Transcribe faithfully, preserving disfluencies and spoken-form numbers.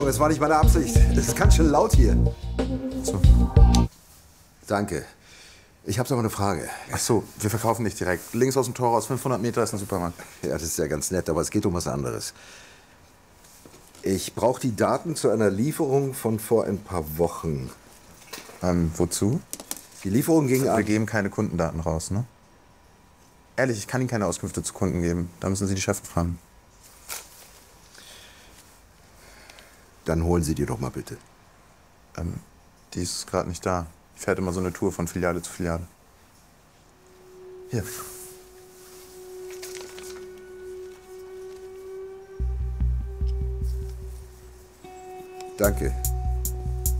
Das war nicht meine Absicht. Es ist ganz schön laut hier. So. Danke. Ich habe aber eine Frage. Ach so, wir verkaufen nicht direkt. Links aus dem Tor raus, fünfhundert Meter ist ein Supermarkt. Ja, das ist ja ganz nett, aber es geht um was anderes. Ich brauche die Daten zu einer Lieferung von vor ein paar Wochen. Ähm, wozu? Die Lieferung ging Wir an... geben keine Kundendaten raus, ne? Ehrlich, ich kann Ihnen keine Auskünfte zu Kunden geben. Da müssen Sie die Chefin fragen. Dann holen Sie die doch mal bitte. Ähm, die ist gerade nicht da. Die fährt immer so eine Tour von Filiale zu Filiale. Hier. Danke.